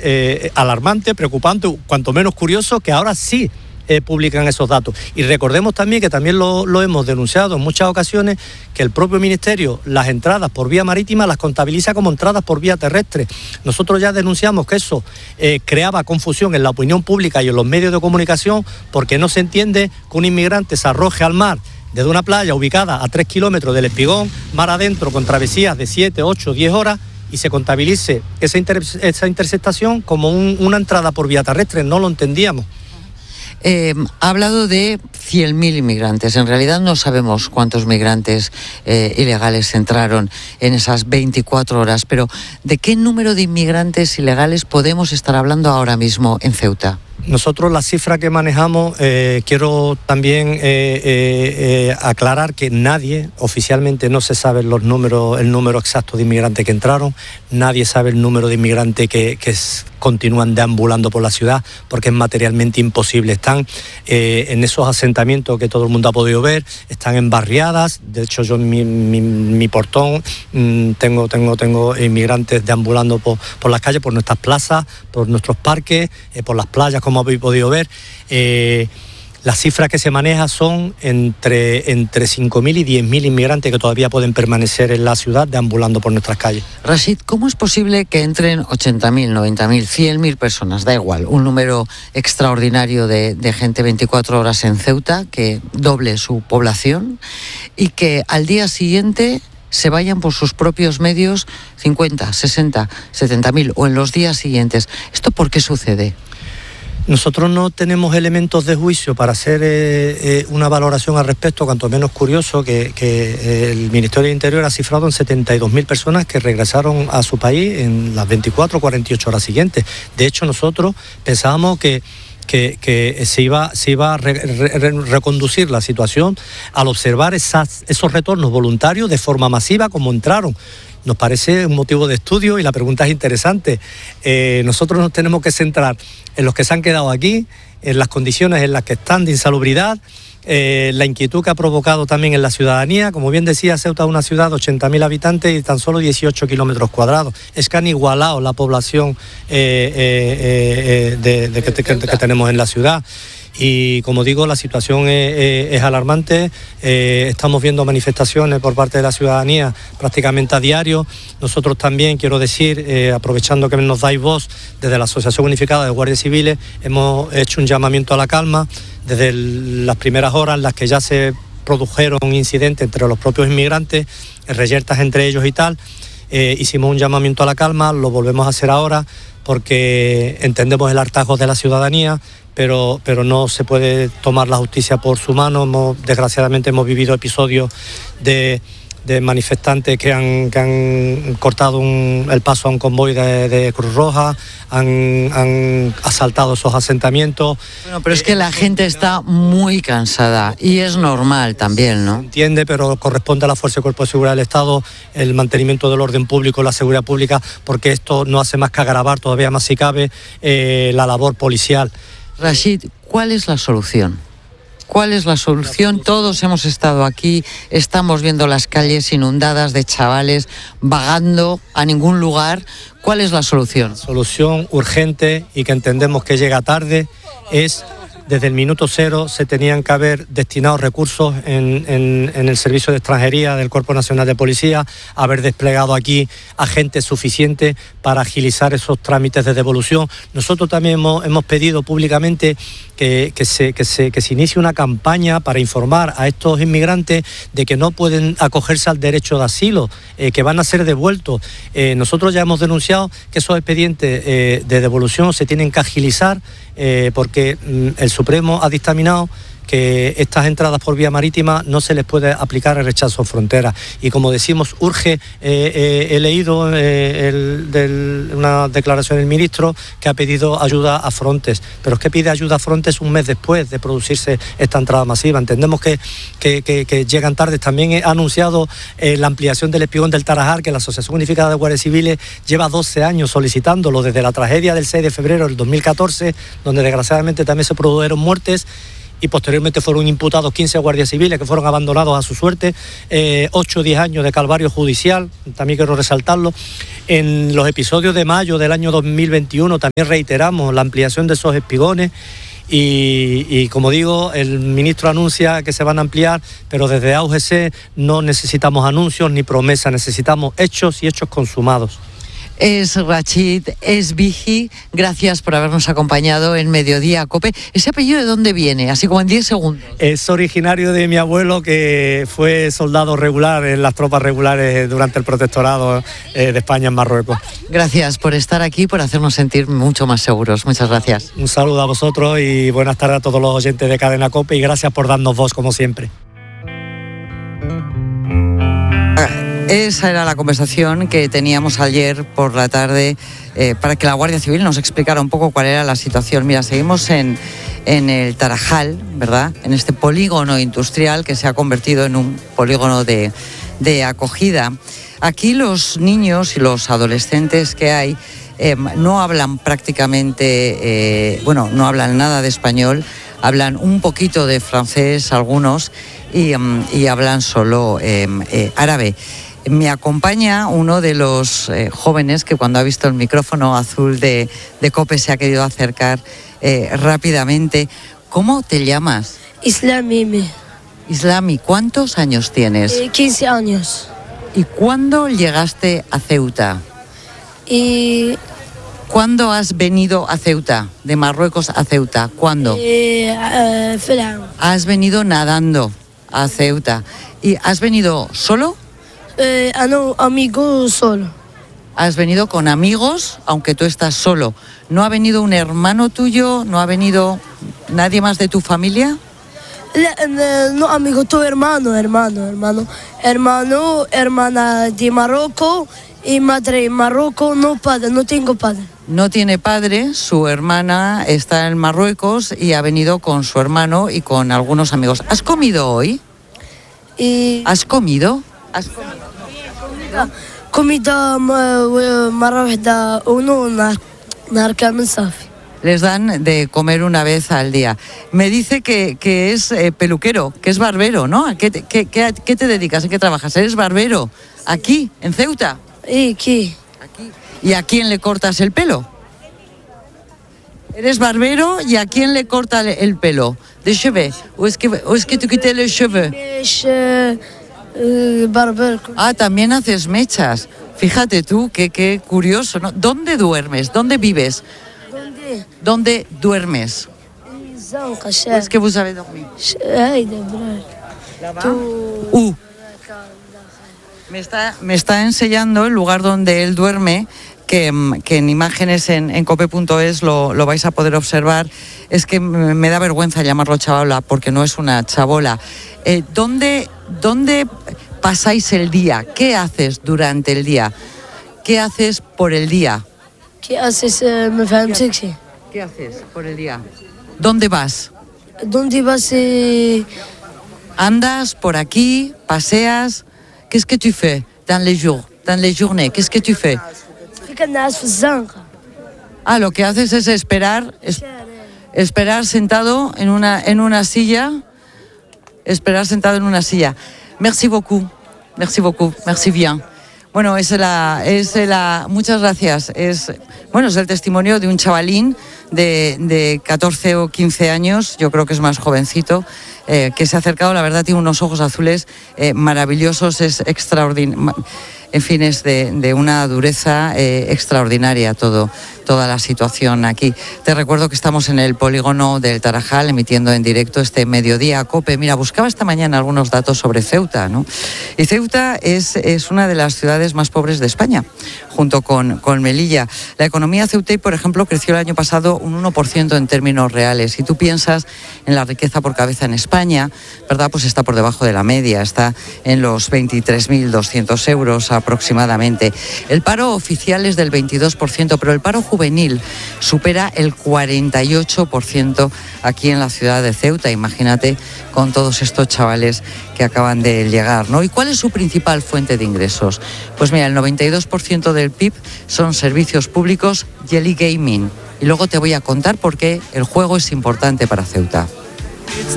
alarmante, preocupante, cuanto menos curioso, que ahora sí publican esos datos. Y recordemos también que también lo hemos denunciado en muchas ocasiones, que el propio Ministerio las entradas por vía marítima las contabiliza como entradas por vía terrestre. Nosotros ya denunciamos que eso creaba confusión en la opinión pública y en los medios de comunicación, porque no se entiende que un inmigrante se arroje al mar desde una playa ubicada a 3 kilómetros del Espigón, mar adentro, con travesías de 7, 8, 10 horas, y se contabilice esa interceptación como una entrada por vía terrestre. No lo entendíamos. Ha hablado de 100.000 inmigrantes. En realidad no sabemos cuántos migrantes ilegales entraron en esas 24 horas, pero ¿de qué número de inmigrantes ilegales podemos estar hablando ahora mismo en Ceuta? Nosotros la cifra que manejamos, quiero también aclarar que nadie, oficialmente no se sabe el número exacto de inmigrantes que entraron, nadie sabe el número de inmigrantes que continúan deambulando por la ciudad, porque es materialmente imposible. Están en esos asentamientos que todo el mundo ha podido ver, están en barriadas. De hecho, yo en mi portón tengo inmigrantes deambulando por las calles, por nuestras plazas, por nuestros parques, por las playas, como habéis podido ver. Las cifras que se manejan son entre 5.000 y 10.000 inmigrantes que todavía pueden permanecer en la ciudad deambulando por nuestras calles. Rashid, ¿cómo es posible que entren 80.000, 90.000, 100.000 personas? Da igual, un número extraordinario de gente 24 horas en Ceuta, que doble su población, y que al día siguiente se vayan por sus propios medios 50, 60, 70.000 o en los días siguientes. ¿Esto por qué sucede? Nosotros no tenemos elementos de juicio para hacer una valoración al respecto, cuanto menos curioso que el Ministerio de Interior ha cifrado en 72.000 personas que regresaron a su país en las 24 o 48 horas siguientes. De hecho, nosotros pensábamos que se iba a reconducir la situación al observar esos retornos voluntarios de forma masiva como entraron. Nos parece un motivo de estudio y la pregunta es interesante. Nosotros nos tenemos que centrar en los que se han quedado aquí, en las condiciones en las que están de insalubridad, la inquietud que ha provocado también en la ciudadanía. Como bien decía, Ceuta es una ciudad de 80.000 habitantes y tan solo 18 kilómetros cuadrados. Es que han igualado la población que tenemos en la ciudad. Y como digo, la situación es alarmante. Estamos viendo manifestaciones por parte de la ciudadanía prácticamente a diario. Nosotros también, quiero decir, aprovechando que nos dais voz, desde la Asociación Unificada de Guardias Civiles hemos hecho un llamamiento a la calma desde las primeras horas en las que ya se produjeron incidentes entre los propios inmigrantes, reyertas entre ellos y tal. Hicimos un llamamiento a la calma, lo volvemos a hacer ahora porque entendemos el hartazgo de la ciudadanía, pero no se puede tomar la justicia por su mano. Desgraciadamente hemos vivido episodios de manifestantes que han cortado el paso a un convoy de Cruz Roja, han asaltado esos asentamientos. Bueno, pero es que la gente está muy cansada y es normal también, ¿no? Entiende, pero corresponde a la Fuerza y Cuerpo de Seguridad del Estado el mantenimiento del orden público, la seguridad pública, porque esto no hace más que agravar todavía más si cabe la labor policial. Rashid, ¿cuál es la solución? ¿Cuál es la solución? Todos hemos estado aquí, estamos viendo las calles inundadas de chavales vagando a ningún lugar. ¿Cuál es la solución? La solución urgente y que entendemos que llega tarde es: desde el minuto cero se tenían que haber destinado recursos en el Servicio de Extranjería del Cuerpo Nacional de Policía, haber desplegado aquí agentes suficientes para agilizar esos trámites de devolución. Nosotros también hemos pedido públicamente que se inicie una campaña para informar a estos inmigrantes de que no pueden acogerse al derecho de asilo, que van a ser devueltos. Nosotros ya hemos denunciado que esos expedientes de devolución se tienen que agilizar porque el Supremo ha dictaminado que estas entradas por vía marítima no se les puede aplicar el rechazo en frontera. Y como decimos, urge, he leído una declaración del ministro que ha pedido ayuda a Frontex, pero es que pide ayuda a Frontex un mes después de producirse esta entrada masiva. Entendemos que llegan tarde. También ha anunciado la ampliación del Espigón del Tarajal, que la Asociación Unificada de Guardias Civiles lleva 12 años solicitándolo, desde la tragedia del 6 de febrero del 2014, donde desgraciadamente también se produjeron muertes. y posteriormente fueron imputados 15 guardias civiles que fueron abandonados a su suerte, 8 o 10 años de calvario judicial, también quiero resaltarlo. En los episodios de mayo del año 2021 también reiteramos la ampliación de esos espigones. Y como digo, el ministro anuncia que se van a ampliar, pero desde AUGC no necesitamos anuncios ni promesas, necesitamos hechos y hechos consumados. Es Rachid Esbiji, gracias por habernos acompañado en Mediodía Cope. ¿Ese apellido de dónde viene? Así como en 10 segundos. Es originario de mi abuelo, que fue soldado regular en las tropas regulares durante el protectorado de España en Marruecos. Gracias por estar aquí, por hacernos sentir mucho más seguros. Muchas gracias. Un saludo a vosotros y buenas tardes a todos los oyentes de Cadena Cope y gracias por darnos voz como siempre. Esa era la conversación que teníamos ayer por la tarde para que la Guardia Civil nos explicara un poco cuál era la situación. Mira, seguimos en el Tarajal, ¿verdad? En este polígono industrial que se ha convertido en un polígono de acogida. Aquí los niños y los adolescentes que hay no hablan prácticamente, no hablan nada de español, hablan un poquito de francés algunos y hablan solo árabe. Me acompaña uno de los jóvenes que cuando ha visto el micrófono azul de COPE se ha querido acercar rápidamente. ¿Cómo te llamas? Islami. Islami, ¿cuántos años tienes? 15 años. ¿Y cuándo llegaste a Ceuta? ¿Cuándo has venido a Ceuta? De Marruecos a Ceuta, ¿cuándo? Has venido nadando a Ceuta. ¿Y has venido solo? No, amigo solo. Has venido con amigos, aunque tú estás solo. ¿No ha venido un hermano tuyo? ¿No ha venido nadie más de tu familia? No, amigo, tu hermano, hermana de Marruecos y madre en Marruecos, no padre, no tengo padre. No tiene padre, su hermana está en Marruecos y ha venido con su hermano y con algunos amigos. ¿Has comido hoy? ¿Has comido? Comida مرة واحدة نهار كامل صافي. Les dan de comer una vez al día. Me dice que es peluquero, que es barbero, ¿no? ¿A qué te dedicas? ¿En qué trabajas? ¿Eres barbero? ¿Aquí, en Ceuta? Aquí. ¿Y a quién le cortas el pelo? ¿Eres barbero y a quién le corta el pelo? ¿De cheveux? ¿O es que tú quites los cheveux? Barbero. Ah, también haces mechas. Fíjate tú, qué curioso, ¿no? ¿Dónde duermes? ¿Dónde vives? ¿Dónde duermes? Es que vous avez dormi. Me está enseñando el lugar donde él duerme, que en imágenes en cope.es lo vais a poder observar. Es que me da vergüenza llamarlo chabola porque no es una chabola. ¿Dónde pasáis el día? ¿Qué haces durante el día? ¿Qué haces por el día? ¿Qué haces? Me faham sexy. ¿Qué haces por el día? ¿Dónde vas? ¿Dónde vas? ¿Andas por aquí? ¿Paseas? Qu'est-ce que tu fais dans les jours, dans les journées? Qu'est-ce que tu fais? Ah, lo que haces es esperar sentado en una silla. Esperar sentado en una silla. Merci beaucoup, merci bien. Bueno, muchas gracias. Es el testimonio de un chavalín de 14 o 15 años, yo creo que es más jovencito, que se ha acercado, la verdad tiene unos ojos azules maravillosos, es extraordinario. En fin, es de una dureza extraordinaria toda la situación aquí. Te recuerdo que estamos en el polígono del Tarajal, emitiendo en directo este Mediodía Cope. Mira, buscaba esta mañana algunos datos sobre Ceuta, ¿no? Y Ceuta es una de las ciudades más pobres de España, junto con Melilla. La economía ceutí, por ejemplo, creció el año pasado un 1% en términos reales. Si tú piensas en la riqueza por cabeza en España, ¿verdad? Pues está por debajo de la media, está en los 23.200 euros aproximadamente. El paro oficial es del 22%, pero el paro juvenil supera el 48% aquí en la ciudad de Ceuta. Imagínate con todos estos chavales que acaban de llegar, ¿no? ¿Y cuál es su principal fuente de ingresos? Pues mira, el 92% del PIB son servicios públicos y el e-gaming. Y luego te voy a contar por qué el juego es importante para Ceuta.